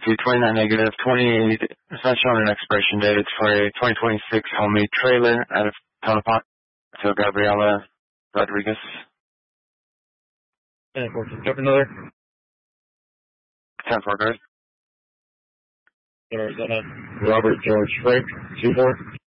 to 29 negative 28. It's not showing an expiration date. It's for a 2026 homemade trailer out of Tonopah to Gabriela Rodriguez. And of course, jump another. 10-4, guard. Robert George Frank, 2-4.